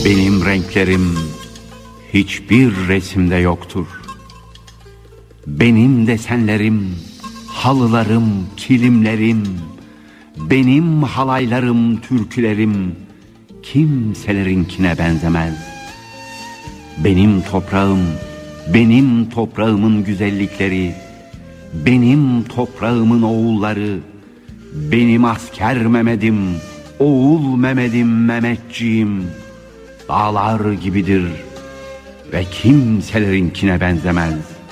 Benim renklerim hiçbir resimde yoktur. Benim desenlerim, halılarım, kilimlerim, benim halaylarım, türkülerim kimselerinkine benzemez. Benim toprağım, benim toprağımın güzellikleri, benim toprağımın oğulları, benim asker Mehmet'im, oğul Mehmet'im, Mehmetciğim dağlar gibidir ve kimselerinkine benzemez.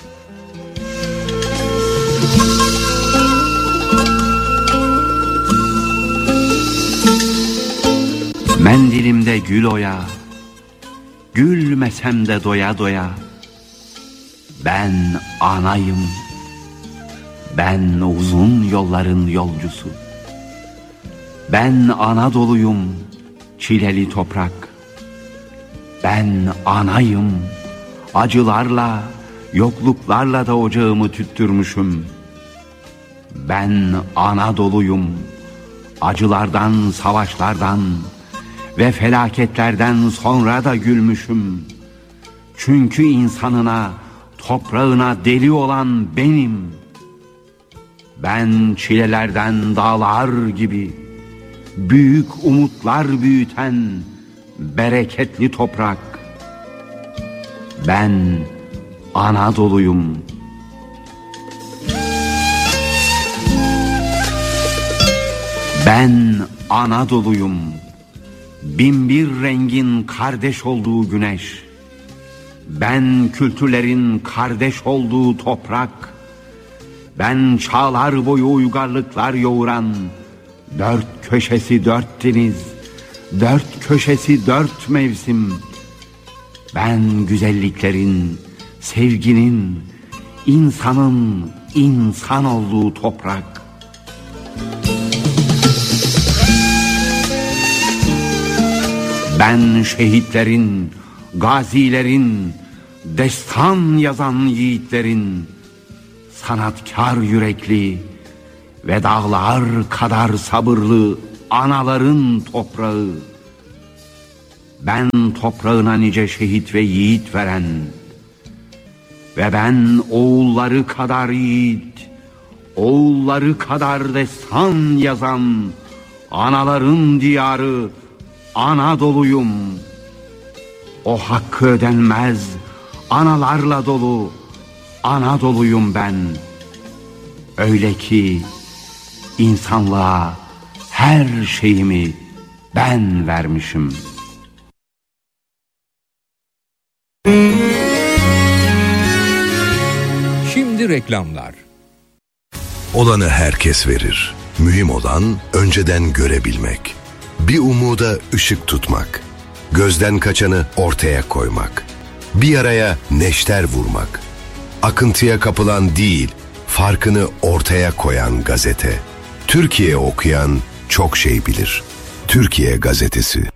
Mendilimde gül oya, gülmesem de doya doya. Ben anayım, ben uzun yolların yolcusu. Ben Anadolu'yum, çileli toprak. Ben anayım, acılarla, yokluklarla da ocağımı tüttürmüşüm. Ben Anadolu'yum, acılardan, savaşlardan ve felaketlerden sonra da gülmüşüm. Çünkü insanına, toprağına deli olan benim. Ben çilelerden dağlar gibi, büyük umutlar büyüten bereketli toprak. Ben Anadolu'yum. Ben Anadolu'yum. Binbir rengin kardeş olduğu güneş. Ben kültürlerin kardeş olduğu toprak. Ben çağlar boyu uygarlıklar yoğuran, dört köşesi dört deniz, dört köşesi dört mevsim. Ben güzelliklerin, sevginin, insanın insan olduğu toprak. Ben şehitlerin, gazilerin, destan yazan yiğitlerin, sanatkar yürekli ve dağlar kadar sabırlı anaların toprağı. Ben toprağına nice şehit ve yiğit veren ve ben oğulları kadar yiğit, oğulları kadar destan yazan anaların diyarı Anadolu'yum. O hakkı ödenmez analarla dolu Anadolu'yum ben. Öyle ki insanlığa her şeyimi ben vermişim. Şimdi reklamlar. Olanı herkes verir. Mühim olan önceden görebilmek. Bir umuda ışık tutmak. Gözden kaçanı ortaya koymak. Bir yaraya neşter vurmak. Akıntıya kapılan değil, farkını ortaya koyan gazete. Türkiye okuyan çok şey bilir. Türkiye Gazetesi.